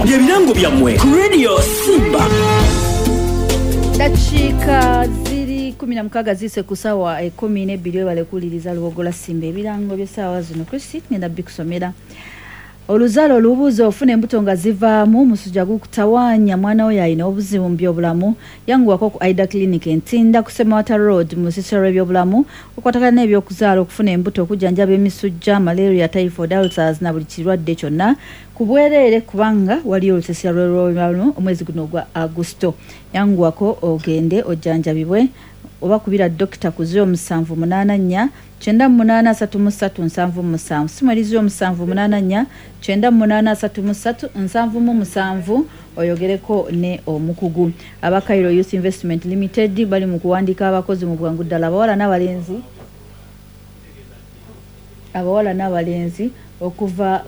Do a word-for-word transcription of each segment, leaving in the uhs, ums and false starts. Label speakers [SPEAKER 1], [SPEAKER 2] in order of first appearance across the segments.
[SPEAKER 1] Byebirango byammwe ku Radio Simba.
[SPEAKER 2] Dakika ziri kumi na mukaaga zise ku ssaawa ekkumi n'ebbiri bale kuliriza Lubogola Simba ebirango by'essaawa zino Kristi ngenda bikusomera. Oluzalo olubuuza ofuna embuto nga zivaamu musujja gukutawaanya mwana we yalina obuzibu mu byobulamu yanguwako ku Aida Clinic Ntinda ku Semawata Road mu Cicero byobulamu okwatagana n'ebyokuzaala okufuna embuto okujjanjaba emisujja, malaria, typhoid, ulcers na buli kirwadde kyonna ku bwereere kubanga waliyo olusesera lw'olwobulamu omwezi guno gwa Agusto. Yanguwako ogende ojjanjabibwe oba kubira dokita ku zero musanvu munaana nnya kyenda munaana asatu mu ssatu nsanvu mu musanvu simweri zero musanvu munaana nnya kyenda munaana asatu mu ssatu nsanvu mu musanvu oyogereko ne omukugu. Aba Cairo Youth Investment Limited bali mu kuwandiika abakozi mu bwangu ddala abawala n'abalenzi abawala n'abalenzi okuva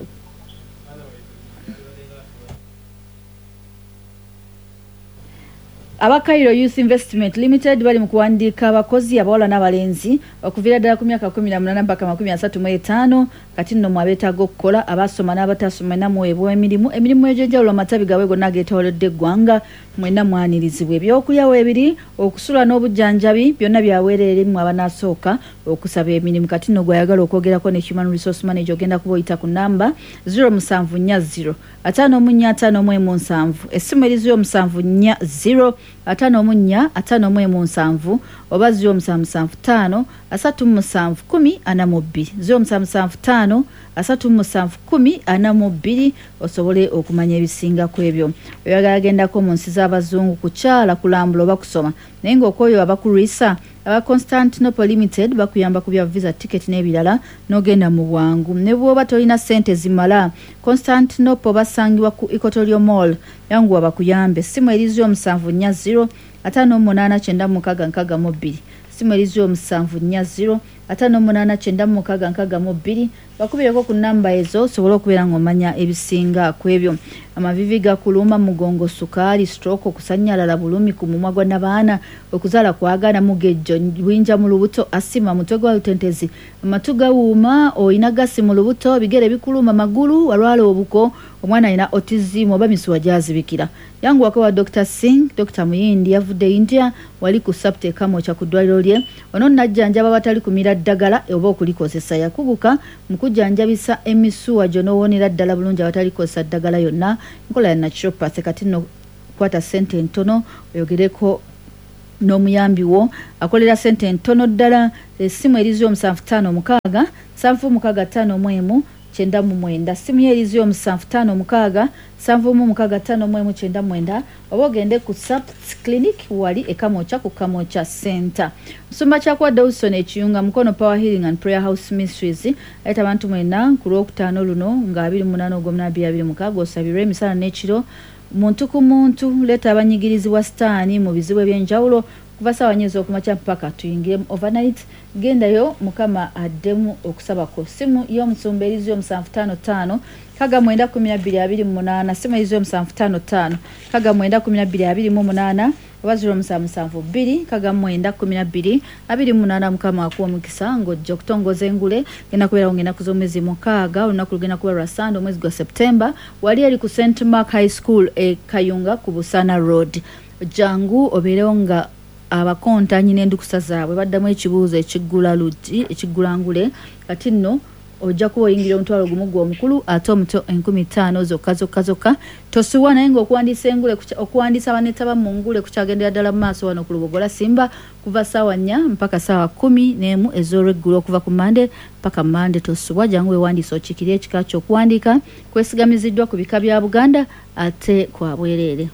[SPEAKER 2] Aba Cairo Youth Investment Limited bali mu kuwandiika abakozi abawala n'abalenzi okuvira ddala ku myaka kumi na munaana mpaka makumi asatu mu etaano kati nno mwabetaaga okukola abasoma n'abatasoma namuweebwa emirimu emirimu egy'enjawulo amatabi gaabwe gonna ageetoolodde eggwanga mwenna mwanirizibwa ebyokulya weebiri okusula n'obujjanjabi byonna byaweerere mu abanaasooka okusaba emirimu kati nno gwayagala okwogerako ne Human Resource Manager ogenda kuba oyita ku namba zero musanvu nnya zero ataano mu nnya ataano mu emu nsanvu essimu eri zero musanvu nnya zero ataano mu nnya ataano mu emu nsanvu oba zero musanvu musanvu ttaano asatu mu musanvu kumi ana mu bbiri zero musanvu musanvu ttaano asatu mu musanvu kumi ana mu bbiri osobole okumanya ebisinga ku ebyo. Oyagala agendako mu nsi z'abazungu kukyala kulambula oba kusoma naye ng'okwoyo abakulwisa aba Constantinople Limited bakuyamba ku bya visa ticket n'ebirala n'ogenda mu bwangu ne bw'oba tolina ssente zimala Constantinople basangibwa ku Equatorial Mall yangu abakuyambe simu eri zero musanvu nnya zero ataano munaana kyenda mukaaga nkaaga mu bbiri simu eri zero musanvu nnya zero ataano munaana kyenda mukaaga nkaaga mu bbiri bakubireko ku namba ezo osobola okubeera ng'omanya ebisinga ku ebyo. Amavivi gakuluma, mugongo, sukaali, stroke, okusanyalala, bulumi ku mumwa gwa n'abaana, okuzaala kwagaana, mugejjo, bwinja mu lubuto, asima, mutwe gwa lutentezi, amatu gawuuma, oyina gasi mu lubuto, bigere bikuluma, magulu, walwala obuko, omwana alina autism oba misuwa gyazibikira. Yanguwako wa Doctor Singh, Doctor Muyindi yavudde India, wali ku Sapte Kamwokya ku ddwaliro lye, ono najjanjaba batali kumira ddagala oba okulikozesa yakuguka mu kujjanjabisa emisuwa gy'onoowonera ddala bulungi abatali kozesa ddagala yonna nkola ya naturopathy kati nno kwata ssente ntono oyogereko n'omuyambi wo akolera ssente ntono ddala essimu erizo musanvu ttaano mukaaga nsanvu mukaaga ttaano mu emu kyenda mu mwenda simu ye erizo musanvu ttaano mukaaga nsanvu mu mukaaga ttaano mu emu kyenda mu mwenda oba ogende ku Sapt Clinic wali e Kamwokya ku Kamwokya Center. Musumba kyakwa Dawson ekiyunga mukono Power Healing and Prayer House Ministries ayita abantu mwena ku lwokutaano luno nga abiri mu munaana ogw'omunaana abiri mukaaga osabirwe emisana n'ekiro muntu ku muntu leeta abanyigirizibwa sitaani mu bizibu eby'enjawulo kuva ssaawa nnya ez'okumakya mpaka tuyingire overnight gendayo mukama addemu okusabako simu y'omusumba erizo omusanvu ttaano ttaano kaga mwenda kumi na bbiri abiri mu munaana simu erizo omusanvu ttaano ttaano kaga mwenda kumi na bbiri abiri mu munaana oba ziro musanvu musanvu bbiri kaga mwenda kumi na bbiri abiri mu munaana mukama akuwa omukisa ng'ojja okutongoza engule genda kubeera ngenda kuza omwezi mukaaga olunaku lugenda kuba lwa Sande omwezi gwa September wali eri ku Saint Mark High School e Kayunga ku Busana Road jangu obeerewo nga abakontanyi n'endukusa zaabwe baddamu ekibuuzo ekiggula luti ekiggulangule kati nno ojja kuba oyingira omutwalo gumu gw'omukulu ate omuto enkumi ttaano zokka zokka zokka tosuwa naye ng'okuwandiisa engule okuwandiisa abaneetaba mu ngule kukyagendera ddala mu maaso wano ku Lubogola Simba kuva ssaawa nnya mpaka ssaawa kumi n'emu ez'olweggulo okuva ku Mande mpaka Mande tosuwa jangu weewandiisa okiikirire ekika ky'okuwandiika kwesigamiziddwa ku bika bya Buganda ate kwa bwereere.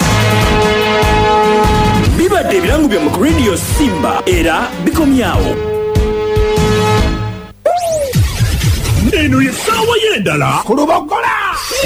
[SPEAKER 1] Bibadde ebirango bya mu Radio Simba era bikomyawo. Eno ye ssaawa y'endala ku Lubogola.